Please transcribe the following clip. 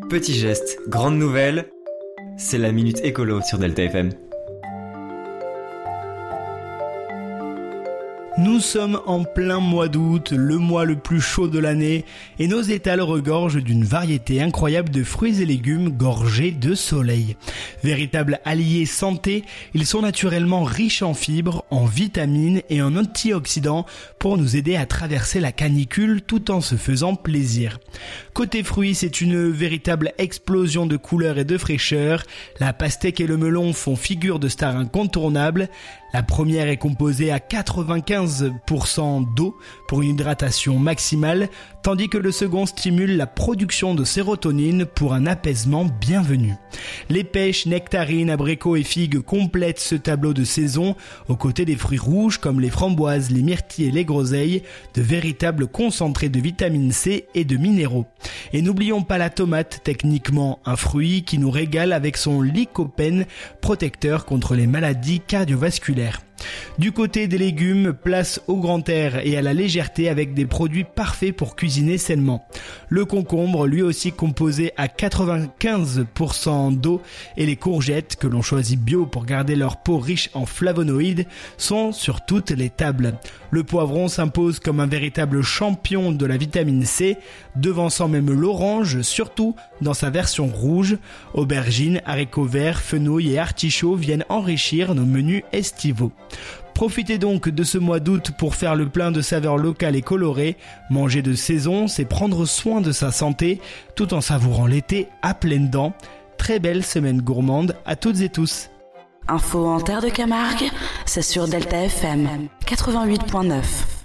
Petit geste, grande nouvelle, c'est la Minute Écolo sur Delta FM. Nous sommes en plein mois d'août, le mois le plus chaud de l'année, et nos étals regorgent d'une variété incroyable de fruits et légumes gorgés de soleil. Véritables alliés santé, ils sont naturellement riches en fibres, en vitamines et en antioxydants pour nous aider à traverser la canicule tout en se faisant plaisir. Côté fruits, c'est une véritable explosion de couleurs et de fraîcheur. La pastèque et le melon font figure de stars incontournables. La première est composée à 95% d'eau pour une hydratation maximale, tandis que le second stimule la production de sérotonine pour un apaisement bienvenu. Les pêches, nectarines, abricots et figues complètent ce tableau de saison, aux côtés des fruits rouges comme les framboises, les myrtilles et les groseilles, de véritables concentrés de vitamine C et de minéraux. Et n'oublions pas la tomate, techniquement un fruit qui nous régale avec son lycopène, protecteur contre les maladies cardiovasculaires. Du côté des légumes, place au grand air et à la légèreté avec des produits parfaits pour cuisiner sainement. Le concombre, lui aussi composé à 95% d'eau, et les courgettes, que l'on choisit bio pour garder leur peau riche en flavonoïdes, sont sur toutes les tables. Le poivron s'impose comme un véritable champion de la vitamine C, devançant même l'orange, surtout dans sa version rouge. Aubergines, haricots verts, fenouil et artichauts viennent enrichir nos menus estivaux. Profitez donc de ce mois d'août pour faire le plein de saveurs locales et colorées. Manger de saison, c'est prendre soin de sa santé tout en savourant l'été à pleines dents. Très belle semaine gourmande à toutes et tous. Info en terre de Camargue, c'est sur Delta FM 88.9.